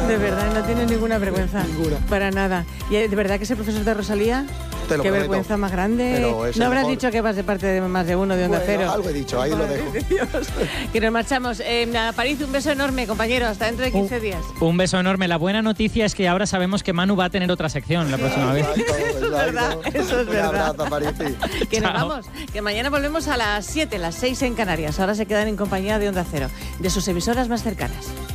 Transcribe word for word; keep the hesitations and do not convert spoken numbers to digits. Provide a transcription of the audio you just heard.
De verdad, no tienes ninguna vergüenza. Ninguna. Para nada. ¿Y de verdad que ese profesor de Rosalía? Te lo Qué prometo. vergüenza más grande. No habrás mejor. dicho que vas de parte de más de uno de Onda Bueno, Cero. algo he dicho, ahí lo dejo. Que nos marchamos. Eh, a París, un beso enorme, compañero. Hasta dentro de quince días. Un beso enorme. La buena noticia es que ahora sabemos que Manu va a tener otra sección la próxima vez. Eso es verdad, eso es Un verdad. abrazo, Parisi. Que nos Chao. vamos, que mañana volvemos a las siete, las seis en Canarias. Ahora se quedan en compañía de Onda Cero, de sus emisoras más cercanas.